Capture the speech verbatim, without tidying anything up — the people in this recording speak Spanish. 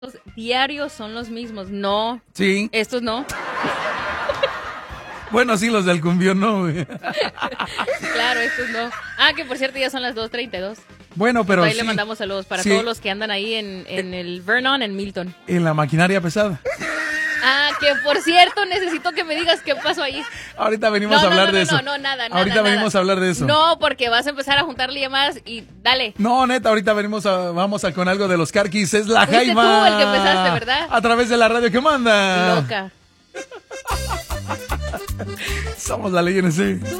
diarios son los mismos. No. Sí. Estos no. Bueno, sí, los del cumbión no, güey. Claro, estos no. Ah, que por cierto ya son las dos treinta y dos. Bueno, pero ahí sí. le mandamos saludos para Sí. todos los que andan ahí en, en el Vernon, en Milton. En la maquinaria pesada. Ah, que por cierto necesito que me digas qué pasó ahí. Ahorita venimos No, a no, hablar no, de no, eso. no, no, nada, nada, Ahorita nada. venimos a hablar de eso. No, porque vas a empezar a juntarle llamadas y dale. No, neta, ahorita venimos a, vamos a con algo de los Carquis. Es la Fuiste Jaima. tú el que empezaste, ¿verdad? A través de la radio que manda. Loca. Somos la ley N C.